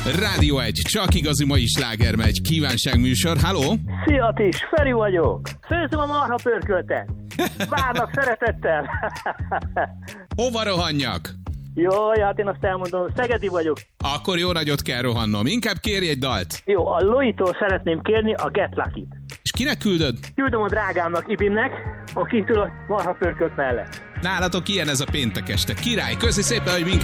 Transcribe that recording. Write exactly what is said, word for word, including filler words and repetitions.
Rádió egy, csak igazi mai sláger megy. Kívánságműsor, halló? Szia Tis, Feri vagyok. Főzöm a marha pörköltet. Várnak szeretettel. Hova rohanjak? Jó, hát én azt elmondom, Szegedi vagyok. Akkor jó nagyot kell rohannom. Inkább kérj egy dalt. Jó, a Loitól szeretném kérni a Get Lucky-t. És kinek küldöd? Küldöm a drágámnak, Ibimnek, aki ül a marha pörkölt mellett. Nálatok ilyen ez a péntek este. Király, köszi szépen, hogy minket